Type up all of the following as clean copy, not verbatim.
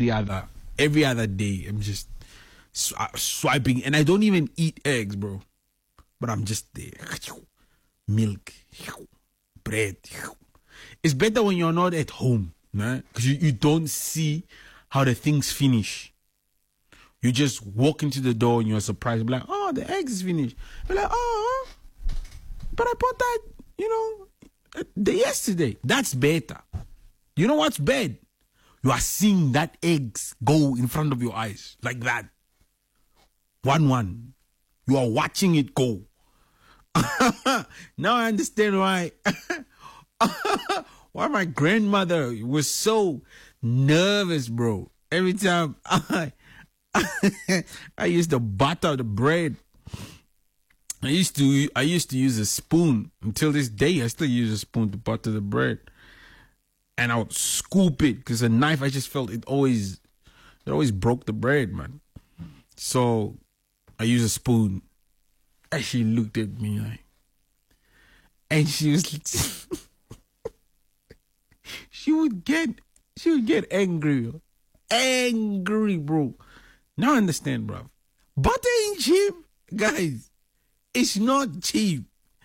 every other day. I'm just swiping, and I don't even eat eggs, bro. But I'm just there. Milk, bread. It's better when you're not at home, right? Because you don't see how the things finish. You just walk into the door and you're surprised. You're like, oh, the eggs is finished. You're like, oh, but I bought that, yesterday. That's better. You know what's bad? You are seeing that eggs go in front of your eyes like that. 1-1. You are watching it go. Now I understand why my grandmother was so nervous, bro. Every time I used to butter the bread. I used to use a spoon. Until this day, I still use a spoon to butter the bread. And I would scoop it because a knife, I just felt it always broke the bread, man. So I use a spoon. And she looked at me like, and she was, she would get angry, bro. Now I understand, bro. Butter ain't cheap, guys. It's not cheap.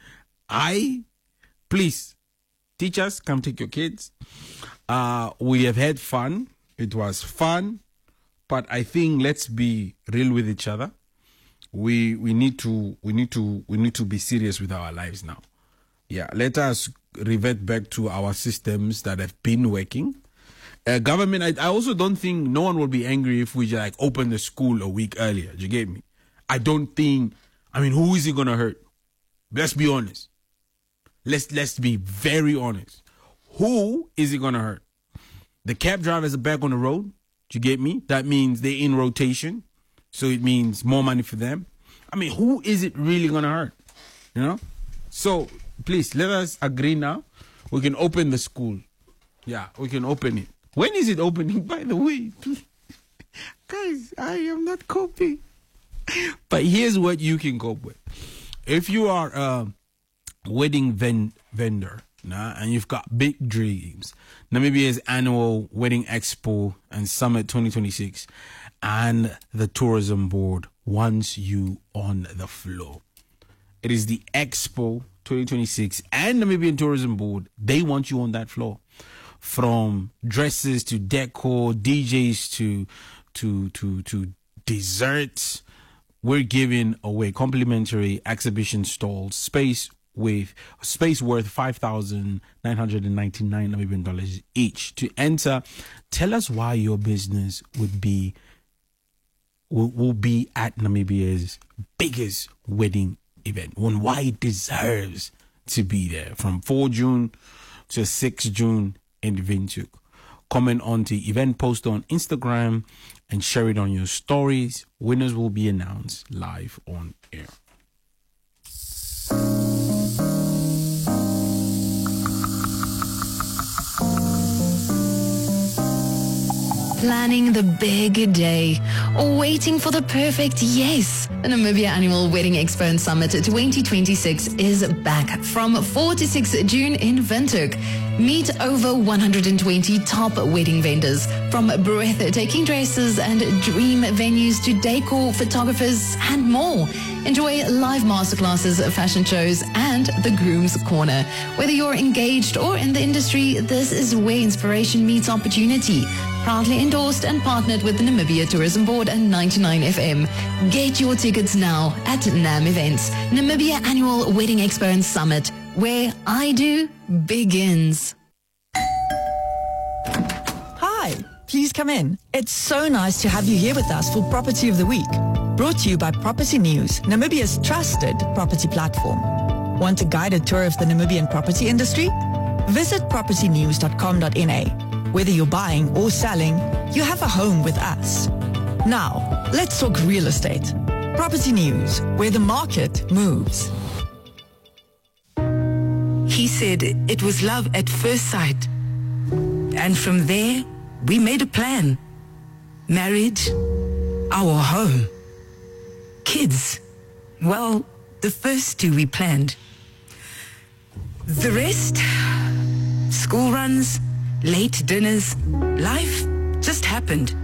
Please, teachers, come take your kids. We have had fun. It was fun, but I think let's be real with each other. We need to be serious with our lives now. Yeah, let us revert back to our systems that have been working. Government, I also don't think no one will be angry if we just open the school a week earlier. Do you get me? I don't think. I mean, who is it gonna hurt? Let's be honest. Let's be very honest. Who is it gonna hurt? The cab drivers are back on the road. Do you get me? That means they're in rotation. So it means more money for them. I mean, who is it really going to hurt? So, please, let us agree now. We can open the school. Yeah, we can open it. When is it opening, by the way? Guys, I am not coping. But here's what you can cope with. If you are a wedding vendor, and you've got big dreams, Namibia's annual Wedding Expo and Summit 2026, and the tourism board wants you on the floor. It is the Expo 2026 and Namibian Tourism Board. They want you on that floor. From dresses to decor, DJs to desserts. We're giving away complimentary exhibition stalls, space worth $5,999 Namibian dollars each. To enter, tell us why your business will be at Namibia's biggest wedding event, and why it deserves to be there from 4 June to 6 June in Windhoek. Comment on the event post on Instagram and share it on your stories. Winners will be announced live on air. Planning the big day or waiting for the perfect yes. The Namibia Annual Wedding Expo and Summit 2026 is back from 4 to 6 June in Windhoek. Meet over 120 top wedding vendors, from breathtaking dresses and dream venues to decor, photographers, and more. Enjoy live masterclasses, fashion shows, and the Groom's Corner. Whether you're engaged or in the industry, this is where inspiration meets opportunity. Proudly endorsed and partnered with the Namibia Tourism Board and 99 FM. Get your tickets now at NAM Events, Namibia Annual Wedding Expo and Summit, where I do begins. Hi, please come in. It's so nice to have you here with us for Property of the Week. Brought to you by Property News, Namibia's trusted property platform. Want a guided tour of the Namibian property industry? Visit propertynews.com.na. Whether you're buying or selling, you have a home with us. Now, let's talk real estate. Property News, where the market moves. He said it was love at first sight. And from there, we made a plan. Marriage, our home. Kids, well, the first 2 we planned. The rest, school runs, late dinners, life just happened.